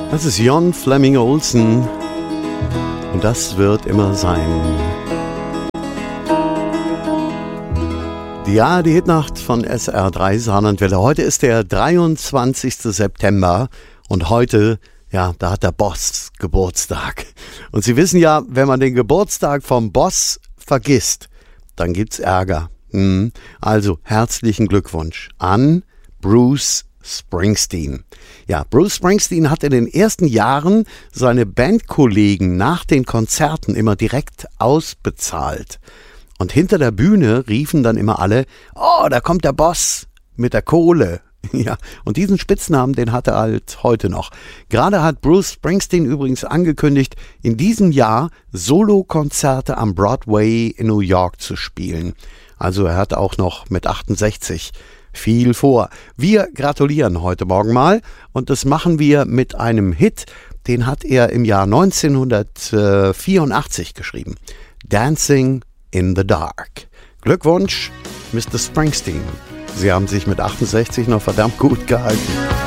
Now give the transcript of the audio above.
Das ist Jon Flemming Olsen und das wird immer sein. Ja, die Hitnacht von SR3 Saarlandwelle. Heute ist der 23. September und heute, ja, da hat der Boss Geburtstag. Und Sie wissen ja, wenn man den Geburtstag vom Boss vergisst, dann gibt's Ärger. Also herzlichen Glückwunsch an Bruce Springsteen. Ja, Bruce Springsteen hat in den ersten Jahren seine Bandkollegen nach den Konzerten immer direkt ausbezahlt. Und hinter der Bühne riefen dann immer alle, oh, da kommt der Boss mit der Kohle. Ja, und diesen Spitznamen, den hat er halt heute noch. Gerade hat Bruce Springsteen übrigens angekündigt, in diesem Jahr Solokonzerte am Broadway in New York zu spielen. Also er hat auch noch mit 68 viel vor. Wir gratulieren heute Morgen mal und das machen wir mit einem Hit, den hat er im Jahr 1984 geschrieben. Dancing in the Dark. Glückwunsch, Mr. Springsteen. Sie haben sich mit 68 noch verdammt gut gehalten.